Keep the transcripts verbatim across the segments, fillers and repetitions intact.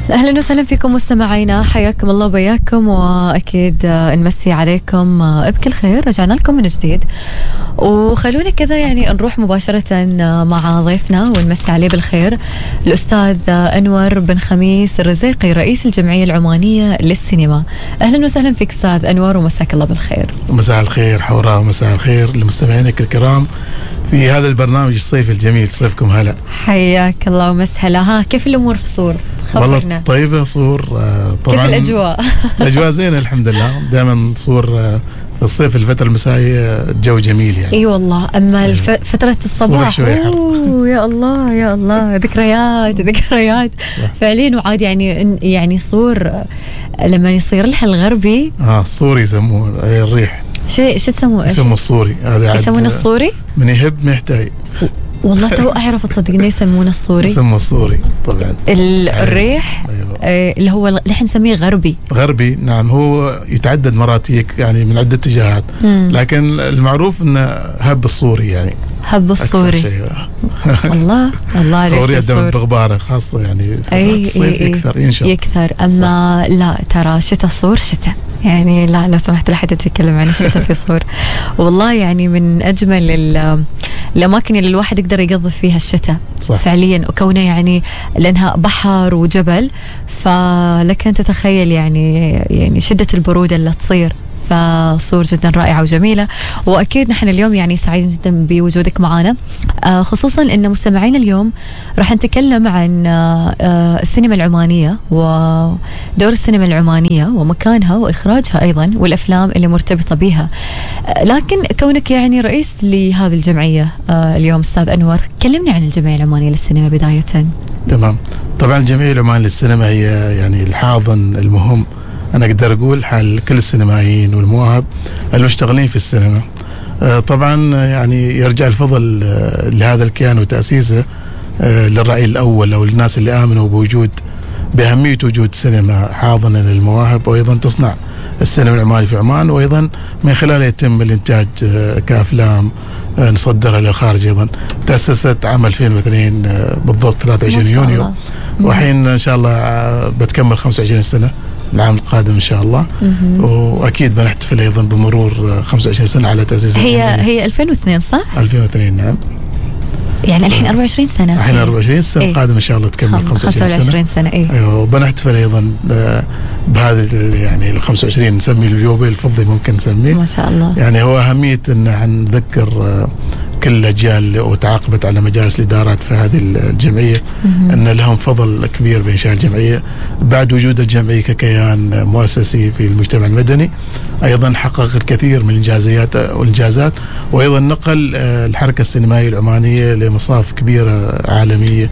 أهلا وسهلا فيكم مستمعينا، حياكم الله وبياكم، وأكيد نمسي عليكم بكل خير. رجعنا لكم من جديد، وخلونا كذا يعني نروح مباشرة مع ضيفنا ونمسي عليه بالخير، الأستاذ أنور بن خميس الرزيقي، رئيس الجمعية العمانية للسينما. أهلا وسهلا فيك أستاذ أنور، ومساك الله بالخير. مساء الخير حوراء، ومساء الخير لمستمعينك الكرام في هذا البرنامج الصيفي الجميل. صيفكم هلا. حياك الله ومسهلا. ها كيف الأمور في صور؟ خبرنا. والله طيبة صور. طبعا كيف الأجواء؟ الأجواء زينة الحمد لله. دائما صور في الصيف الفترة المسائية الجو جميل يعني. اي والله. اما الف... فترة الصباح اوه يا الله يا الله، ذكريات ذكريات فعليا. وعاد يعني يعني صور لما يصير لها الغربي اه الصوري يسموه الريح. شيء شو تسموه؟ يسموه الصوري. هذا يسمونه الصوري؟ من يهب ما يحتاج. والله تو أعرف تصدقني يسمونه الصوري. يسموه الصوري طبعا. الريح أيوة. آه اللي هو اللي احنا نسميه غربي. غربي نعم. هو يتعدد مراتيك يعني من عدة اتجاهات، لكن المعروف انه هب الصوري يعني. هب الصوري. والله والله ليش الصوري يقدم بغباره خاصة يعني في الصيف يكثر ينشط يكثر. اما صح. لا ترى شتاء صور شتاء يعني، لا لو سمحت لا حد يتكلم عن الشتاء في صور. والله يعني من أجمل الأماكن اللي الواحد يقدر يقضي فيها الشتاء فعليا، وكونه يعني لأنها بحر وجبل، فلك أن تتخيل يعني يعني شدة البرودة اللي تصير. فصور جدا رائعة وجميلة، وأكيد نحن اليوم يعني سعيدين جدا بوجودك معنا، خصوصا أن مستمعين اليوم راح نتكلم عن السينما العمانية ودور السينما العمانية ومكانها وإخراجها أيضا، والأفلام اللي مرتبطة بها. لكن كونك يعني رئيس لهذه الجمعية اليوم أستاذ أنور، كلمني عن الجمعية العمانية للسينما بداية. تمام. طبعا الجمعية العمانية للسينما هي يعني الحاضن المهم أنا أقدر أقول حال كل السينمائيين والمواهب المشتغلين في السينما. طبعا يعني يرجع الفضل لهذا الكيان وتأسيسه للرأي الأول أو للناس اللي آمنوا بوجود بأهمية وجود سينما حاضنة للمواهب، وأيضا تصنع السينما العمانية في عمان، وأيضا من خلالها يتم الإنتاج كأفلام نصدرها للخارج. أيضا تأسست عام ألفين واثنين بالضبط ثلاثة وعشرين يونيو، وحين إن شاء الله بتكمل خمسة وعشرين سنة العام القادم إن شاء الله. وأكيد بنحتفل أيضا بمرور خمسة وعشرين سنة على تأسيس هي الجمعية. هي ألفين واثنين صح؟ ألفين واثنين نعم. يعني الحين أربعة وعشرين سنة. الحين أربعة وعشرين سنة إيه؟ قادم إن شاء الله تكمل خمسة وعشرين سنة. خمسة وعشرين سنة إيه. أيوة. وبنحتفل أيضا بهذا يعني ال خمسة وعشرين نسميه اليوبيل الفضي ممكن نسميه. ما شاء الله. يعني هو أهمية أن نذكر كل الأجيال وتعاقبت على مجالس الإدارات في هذه الجمعية أن لهم فضل كبير بإنشاء الجمعية. بعد وجود الجمعية ككيان مؤسسي في المجتمع المدني، أيضا حقق الكثير من الإنجازات والإنجازات وأيضا نقل الحركة السينمائية العمانية لمصاف كبيرة عالمية،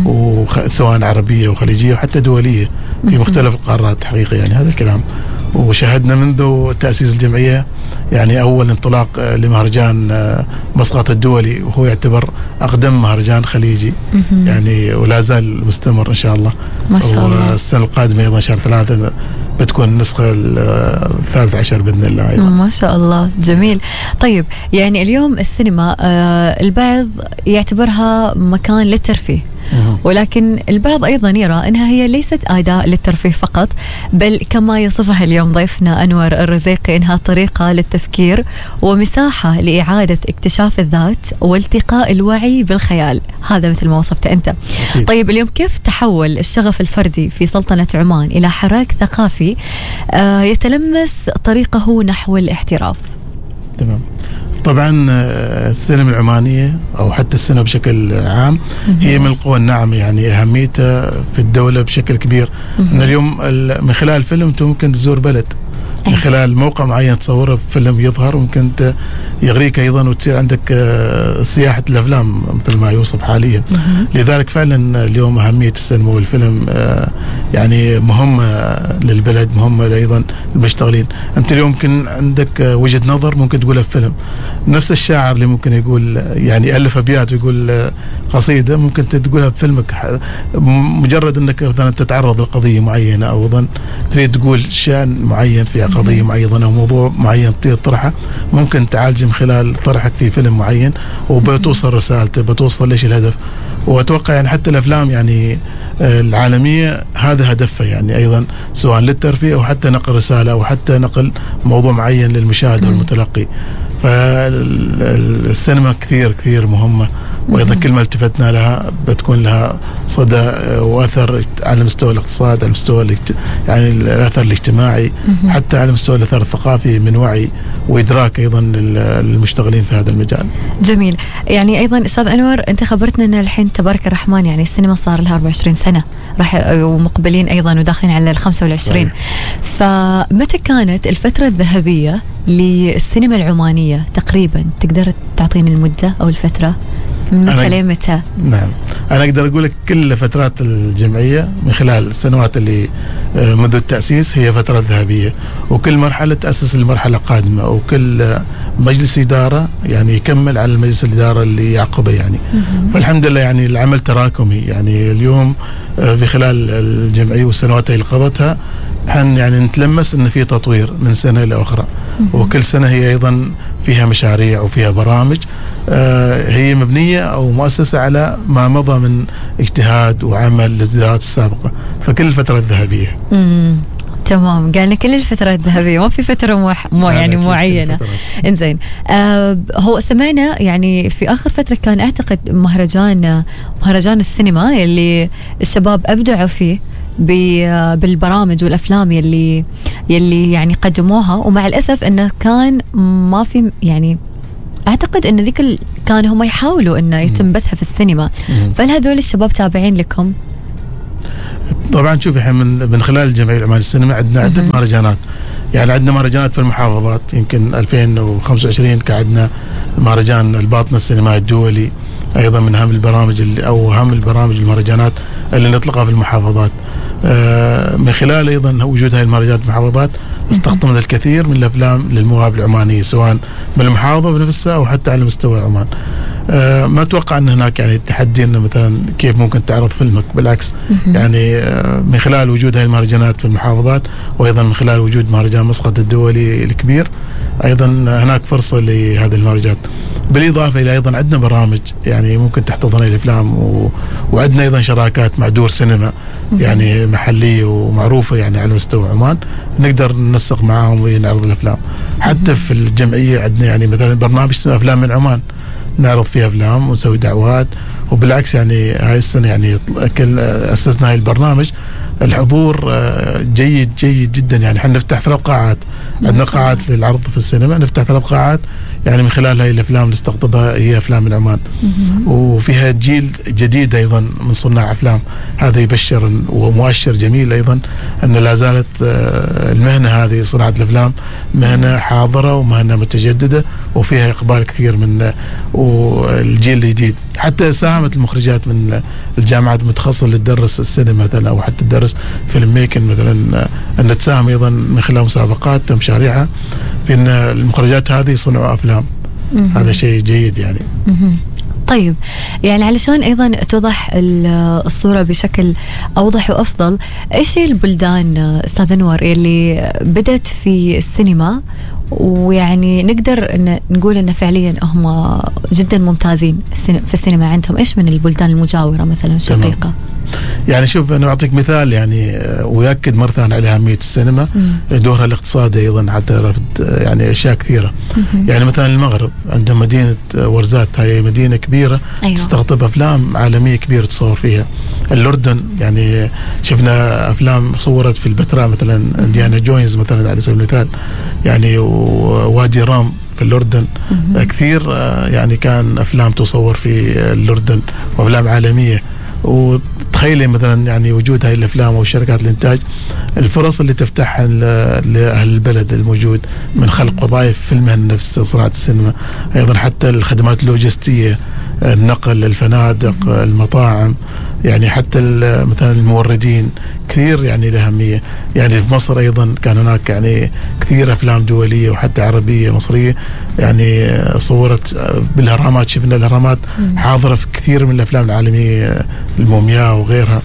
وسواء عربية وخليجية وحتى دولية في مختلف القارات حقيقة يعني هذا الكلام. وشاهدنا منذ تأسيس الجمعية يعني أول انطلاق لمهرجان مسقط الدولي، وهو يعتبر أقدم مهرجان خليجي يعني، ولا زال مستمر إن شاء الله. ما شاء الله. والسنة القادمة أيضا شهر ثلاثة بتكون النسخة الثالث عشر بإذن الله أيضا. ما شاء الله جميل. طيب يعني اليوم السينما آه البعض يعتبرها مكان للترفيه، ولكن البعض أيضا يرى أنها هي ليست أداة للترفيه فقط، بل كما يصفها اليوم ضيفنا أنور الرزيقي أنها طريقة للتفكير ومساحة لإعادة اكتشاف الذات والتقاء الوعي بالخيال. هذا مثل ما وصفت أنت. طيب اليوم كيف تحول الشغف الفردي في سلطنة عمان إلى حراك ثقافي آه يتلمس طريقه نحو الاحتراف؟ تمام. طبعا السينما العمانية أو حتى السينما بشكل عام هي من القوى الناعمة يعني أهميتها في الدولة بشكل كبير. من اليوم من خلال الفيلم أنت ممكن تزور بلد، من خلال موقع معين تصوره فيلم يظهر، ممكن يغريك أيضا وتصير عندك سياحة الأفلام مثل ما يوصف حاليا. لذلك فعلا اليوم أهمية السينما والفيلم يعني مهمة للبلد، مهمة أيضا للمشتغلين. أنت اليوم ممكن عندك وجهة نظر ممكن تقولها في فيلم، نفس الشاعر اللي ممكن يقول يعني ألف أبيات ويقول قصيدة ممكن تقولها بفيلمك. مجرد أنك مثلا تتعرض لقضية معينة أو أيضا تريد تقول شأن معين فيها قضية معينة أو موضوع معين تطرحه، ممكن تعالج من خلال طرحك في فيلم معين وبتوصل رسالته، بتوصل ليش الهدف. وأتوقع يعني حتى الأفلام يعني العالمية هذا هدفها يعني أيضا، سواء للترفيه أو حتى نقل رسالة أو حتى نقل موضوع معين للمشاهد والمتلقي. فالسينما كثير كثير مهمة، وأيضا كل ما التفتنا لها بتكون لها صدى وأثر على مستوى الاقتصاد، على مستوى يعني الأثر الاجتماعي، حتى على مستوى الأثر الثقافي من وعي وإدراك أيضا للمشتغلين في هذا المجال. جميل. يعني أيضا أستاذ أنور، أنت خبرتنا أن الحين تبارك الرحمن يعني السينما صار لها أربعة وعشرين سنة راح، ومقبلين أيضا وداخلين على الخمسة والعشرين. فمتى كانت الفترة الذهبية للسينما العمانية تقريبا؟ تقدر تعطيني المدة أو الفترة من متى لمتى؟ نعم، أنا أقدر أقول لك كل فترات الجمعية من خلال السنوات اللي منذ التأسيس هي فترة ذهبية، وكل مرحلة تأسس المرحلة قادمة، وكل مجلس إدارة يعني يكمل على المجلس الإدارة اللي يعقبه يعني. فالحمد لله يعني العمل تراكمي. يعني اليوم في خلال الجمعية والسنوات اللي قضتها حن يعني نتلمس إن في تطوير من سنة إلى أخرى، وكل سنة هي أيضا فيها مشاريع وفيها برامج آه هي مبنية أو مؤسسة على ما مضى من اجتهاد وعمل للإدارات السابقة، فكل الفترة الذهبية. امم تمام، قالنا كل الفترة الذهبية، ما في فترة مو, مو يعني معينة. إنزين، آه هو سمعنا يعني في آخر فترة كان أعتقد مهرجان مهرجان السينما اللي الشباب أبدعوا فيه بالبرامج والأفلام يلي يلي يعني قدموها، ومع الأسف أنه كان ما في يعني أعتقد أن ذيك كانوا هم يحاولوا أنه يتم بثها في السينما. فهل هذول الشباب تابعين لكم؟ طبعا شوفي احنا من, من خلال الجمعية العمانية للسينما عندنا عدة مهرجانات. يعني عندنا مهرجانات في المحافظات، يمكن ألفين وخمسة وعشرين كان عندنا مهرجان الباطنة السينمائي الدولي، أيضا من أهم البرامج اللي أو أهم البرامج المهرجانات اللي نطلقها في المحافظات. آه من خلال أيضا وجود هذه المهرجانات في المحافظات استخدمنا الكثير من الأفلام للمواهب العمانية، سواء من المحافظة بنفسها أو حتى على مستوى عمان. آه ما أتوقع أن هناك يعني تحدي أنه مثلا كيف ممكن تعرض فيلمك، بالعكس يعني آه من خلال وجود هذه المهرجانات في المحافظات، وأيضا من خلال وجود مهرجان مسقط الدولي الكبير، أيضا هناك فرصة لهذه المهرجانات. بالإضافة إلى أيضا عندنا برامج يعني ممكن تحتضن الأفلام، و... وعندنا أيضا شراكات مع دور سينما يعني محلية ومعروفة يعني على مستوى عمان، نقدر ننسق معهم ونعرض الأفلام. حتى في الجمعية عندنا يعني مثلا برنامج اسمه أفلام من عمان، نعرض فيها أفلام ونسوي دعوات. وبالعكس يعني هاي السنة يعني كل أسسنا هاي البرنامج، الحضور جيد جيد جدا. يعني احنا نفتح ثلاث قاعات، عندنا قاعات للعرض في السينما، نفتح ثلاث قاعات يعني من خلال هاي الأفلام اللي نستقطبها هي أفلام من عمان، وفيها جيل جديد أيضا من صناع أفلام. هذا يبشر ومؤشر جميل أيضا أن لا زالت المهنة هذه صناعة الأفلام مهنة حاضرة ومهنة متجددة، وفيها إقبال كثير من والجيل الجديد. حتى ساهمت المخرجات من الجامعات المتخصصة اللي تدرس السينما مثلا أو حتى تدرس فيلم ميكن مثلا، أن تساهم أيضا من خلال مسابقات ومشاريعها في أن المخرجات هذه يصنعوا أفلام. هذا شيء جيد يعني. طيب، يعني علشان أيضا توضح الصورة بشكل أوضح وأفضل، إيش هي البلدان أستاذ أنور اللي بدأت في السينما ويعني نقدر إن نقول إن فعليا هم جدا ممتازين في السينما عندهم؟ إيش من البلدان المجاورة مثلا شقيقة؟ يعني شوف أنا أعطيك مثال يعني ويأكد مرة ثانية على أهمية السينما، دورها الاقتصادي أيضا حتى رفض يعني أشياء كثيرة. يعني مثلا المغرب عندهم مدينة ورزات، هاي مدينة كبيرة أيوة. تستقطب أفلام عالمية كبيرة تصور فيها. الأردن يعني شفنا أفلام صورت في البتراء مثلا إنديانا جونز مثلا على سبيل المثال، يعني ووادي رام في الأردن مم. كثير يعني كان أفلام تصور في الأردن وأفلام عالمية. وتخيلي مثلا يعني وجود هاي الأفلام وشركات الإنتاج، الفرص اللي تفتحها لأهل البلد الموجود من خلق وظائف في المهنة نفس صناعة السينما. أيضا حتى الخدمات اللوجستية، النقل، الفنادق، المطاعم، يعني حتى مثلا الموردين كثير يعني الأهمية. يعني في مصر أيضا كان هناك يعني كثير أفلام دولية وحتى عربية مصرية يعني صورت بالهرامات. شفنا الهرامات حاضرة في كثير من الأفلام العالمية، المومياء وغيرها.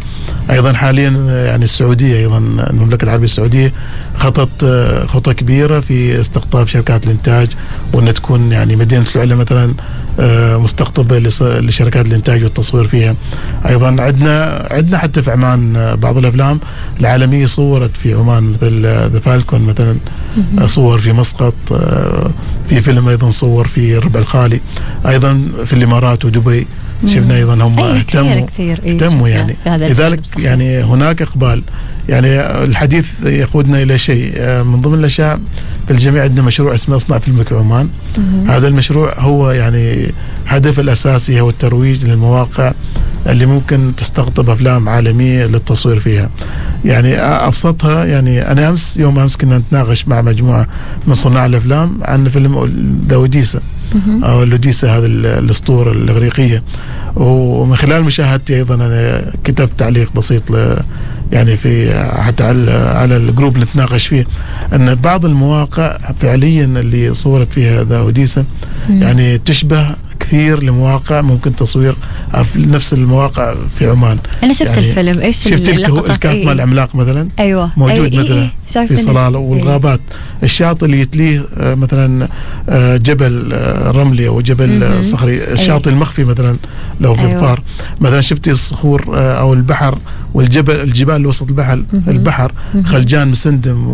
أيضا حاليا يعني السعودية، أيضا المملكة العربية السعودية خطت خطة كبيرة في استقطاب شركات الإنتاج، وأن تكون يعني مدينة العلا مثلا مستقطبة لشركات الإنتاج والتصوير فيها. أيضا عندنا عندنا حتى في عمان بعض الأفلام العالمية صورت في عمان، مثل ذا فالكون مثلا صور في مسقط، في فيلم أيضا صور في الربع الخالي، أيضا في الإمارات ودبي شفنا أيضا هم اهتموا اهتموا يعني. لذلك يعني هناك إقبال. يعني الحديث يقودنا إلى شيء من ضمن الأشياء في الجميع. عندنا مشروع اسمه اصنع فيلمك عمان. هذا المشروع هو يعني هدف الأساسي هو الترويج للمواقع اللي ممكن تستقطب أفلام عالمية للتصوير فيها. يعني أبسطها، يعني أنا أمس يوم أمس كنا نتناقش مع مجموعة من صناع الأفلام عن فيلم داوديسا أو اللوديسا، هذا الأسطورة الإغريقية. ومن خلال مشاهدتي أيضا أنا كتبت تعليق بسيط ل يعني في حتى على على الجروب اللي نتناقش فيه، أن بعض المواقع فعليا اللي صورت فيها داوديسا يعني تشبه كثير لمواقع ممكن تصوير في نفس المواقع في عمان. أنا شفت يعني الفيلم، إيش شفت الكهف مال العملاق مثلا؟ أيوة موجود أي مثلا أي في صلالة والغابات. أي. الشاطئ اللي يتليه مثلا جبل رملي أو جبل صخري، الشاطئ أي. المخفي مثلا لو في أيوة. الظفار مثلا شفتي الصخور أو البحر والجبل الجبال اللي وسط البحر مم. البحر مم. خلجان مسندم،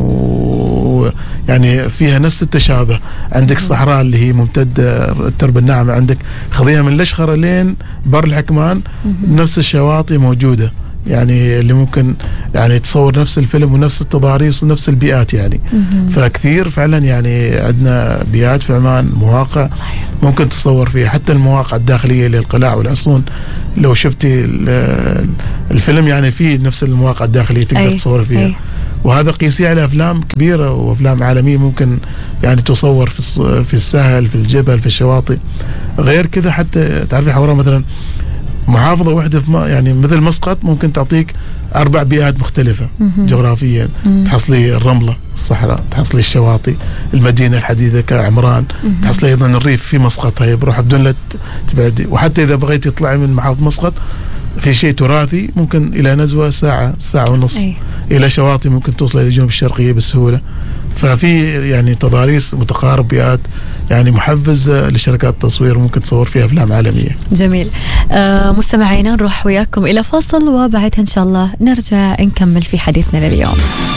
ويعني فيها نفس التشابه. عندك الصحراء اللي هي ممتدة التربة الناعمة، عندك خذيها من لشخرة لين بر الحكمان مم. نفس الشواطئ موجودة، يعني اللي ممكن يعني تصور نفس الفيلم ونفس التضاريس ونفس البيئات يعني. مم. فكثير فعلا يعني عندنا بيئات في عمان، مواقع ممكن تصور فيها، حتى المواقع الداخلية للقلاع والحصون. لو شفتي الفيلم يعني فيه نفس المواقع الداخلية تقدر أي. تصور فيها. أي. وهذا قيسيه على أفلام كبيرة وأفلام عالمية ممكن يعني تصور في في الساحل، في الجبل، في الشواطئ. غير كذا حتى تعرفي حوران مثلا محافظة واحدة في يعني مثل مسقط ممكن تعطيك أربع بيئات مختلفة مم. جغرافيا. مم. تحصلي الرملة، الصحراء، تحصلي الشواطئ، المدينة الحديثة كعمران، مم. تحصلي أيضا الريف في مسقط، هي بروح بدون لا تبعدي. وحتى إذا بغيت تطلعي من محافظة مسقط في شيء تراثي ممكن إلى نزوة ساعة ساعة ونص. أي. إلى شواطئ ممكن توصل إلى الجنوب الشرقية بسهولة. ففي يعني تضاريس متقارب، بيئات يعني محفزة لشركات التصوير ممكن تصور فيها أفلام عالمية. جميل. آه مستمعينا نروح وياكم إلى فاصل، وبعدها إن شاء الله نرجع نكمل في حديثنا لليوم.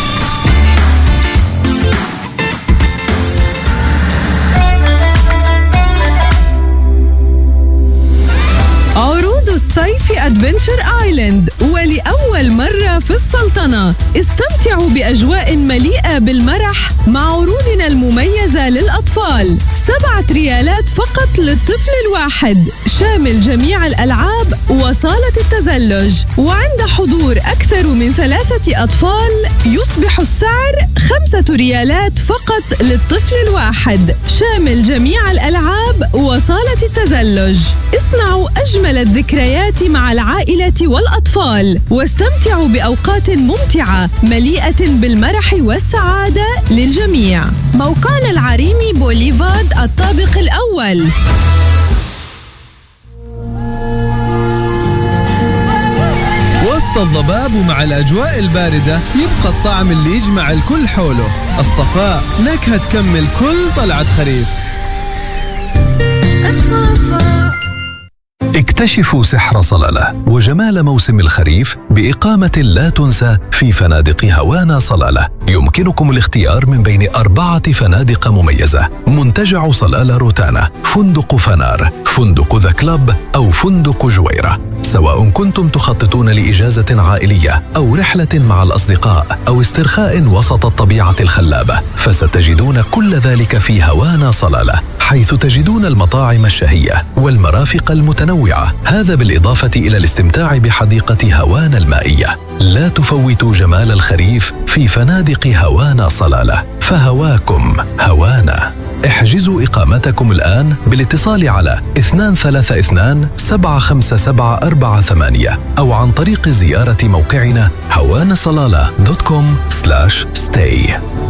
عروض الصيف أدفنتشر آيلاند، ولأول مرة في السلطنة استمتعوا بأجواء مليئة بالمرح مع عروضنا المميزة للأطفال. سبعة ريالات فقط للطفل الواحد، شامل جميع الألعاب وصالة التزلج. وعند حضور أكثر من ثلاثة أطفال يصبح السعر خمسة ريالات فقط للطفل الواحد، شامل جميع الألعاب وصالة التزلج. اصنعوا أجمل الذكريات مع العائلة والأطفال، واستمتعوا بأوقات ممتعة مليئة بالمرح والسعادة للجميع. موقعنا العريمي بوليفارد الطابق الأول. وسط الضباب ومع الأجواء الباردة يبقى الطعم اللي يجمع الكل حوله، الصفاء، نكهة تكمل كل طلعة خريف. الصفاء. اكتشفوا سحر صلالة وجمال موسم الخريف بإقامة لا تنسى في فنادق هوانا صلالة. يمكنكم الاختيار من بين أربعة فنادق مميزة: منتجع صلالة روتانا، فندق فنار، فندق ذا كلاب، أو فندق جويرة. سواء كنتم تخططون لإجازة عائلية أو رحلة مع الأصدقاء أو استرخاء وسط الطبيعة الخلابة، فستجدون كل ذلك في هوانا صلالة، حيث تجدون المطاعم الشهية والمرافق المتنوعة، هذا بالإضافة إلى الاستمتاع بحديقة هوانا المائية. لا تفوتوا جمال الخريف في فنادق هوانا صلالة، فهواكم هوانا. احجزوا إقامتكم الآن بالاتصال على اثنين ثلاثة اثنين سبعة خمسة سبعة أربعة ثمانية أو عن طريق زيارة موقعنا هوانا صلالة دوت كوم سلاش ستاي.